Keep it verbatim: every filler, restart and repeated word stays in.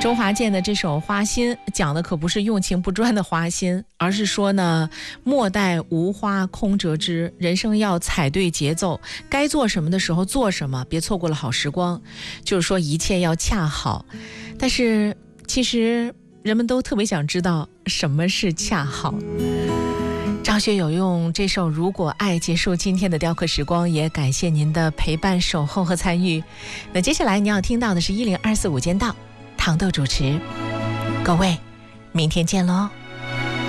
周华健的这首《花心》讲的可不是用情不专的花心，而是说呢，莫待无花空折枝，人生要踩对节奏，该做什么的时候做什么，别错过了好时光。就是说一切要恰好，但是其实人们都特别想知道什么是恰好。张学友用这首《如果爱》结束今天的雕刻时光，也感谢您的陪伴、守候和参与。那接下来你要听到的是一零二四午间道，糖豆主持，各位，明天见喽。